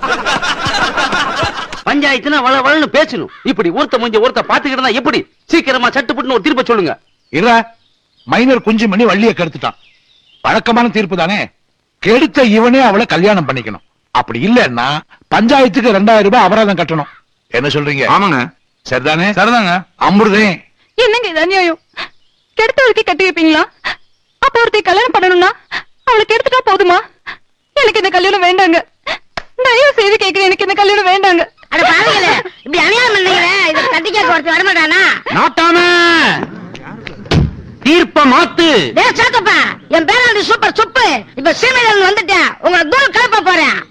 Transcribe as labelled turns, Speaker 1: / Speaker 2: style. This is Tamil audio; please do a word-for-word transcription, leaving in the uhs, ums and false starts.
Speaker 1: பஞ்சாயத்துனா வள வளன்னு பேசணும். இப்படி ஒருத்த முடிஞ்ச ஒருத்த பாத்துக்கிட்டா எப்படி? சீக்கிரமா சட்டுப்பட்டுன்னு ஒரு தீர்ப்பை சொல்லுங்க.
Speaker 2: இல்ல மைனர் குஞ்சு மணி வள்ளிய கெடுத்துட்டான். வழக்கமான தீர்ப்பு தானே. கெடுத்த இவனே அவளை கல்யாணம் பண்ணிக்கணும். அப்படி இல்லன்னா பஞ்சாயத்துக்கு ரெண்டாயிரம் ரூபாய் அபராதம் கட்டணும். என்ன சொல்றீங்க?
Speaker 3: ஆமாங்க.
Speaker 2: சரிதானே?
Speaker 3: சரிதாங்க.
Speaker 2: அமிர்தே,
Speaker 4: என்னங்க இது அநியாயம்? கெடுத்தவளுக்கு கட்டி வைப்பீங்களா? அப்ப ஒருத்தைய கல்யாணம் பண்ணணும்னா அவளுக்கு எடுத்துட்டா போதுமா? எனக்கு இந்த கல்யாணம் வேண்டாங்க. தயவு செய்து கேட்கிறேன், எனக்கு இந்த கல்யாணம் வேண்டாங்க.
Speaker 5: அட பாருங்களே, இப்படி அநியாயம் பண்ணீங்களே, இத தட்டி கேட்க ஒருத்தர் வரமாட்டானா?
Speaker 1: நாட்டாம தீர்ப்ப மாத்து.
Speaker 5: டேய் சாத்தப்பா, என் பேராண்டி சூப்பர் சுப்பு. இப்ப சீமையில வந்துட்டேன். உங்களை தூள் கிளப்ப போறேன்.